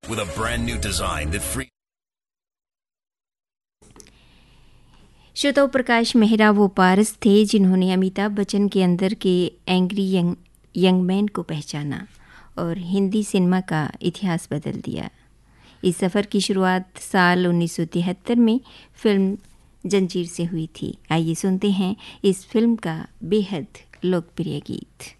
with a brand new design that free. श्रोताओ, Prakash Mehra वो पारस थे जिन्होंने अमिताभ बच्चन के अंदर के एंग्री यंग मैन को पहचाना और हिंदी सिनेमा का इतिहास बदल दिया। इस सफ़र की शुरुआत साल 1973 में फिल्म जंजीर से हुई थी। आइए सुनते हैं इस फिल्म का बेहद लोकप्रिय गीत।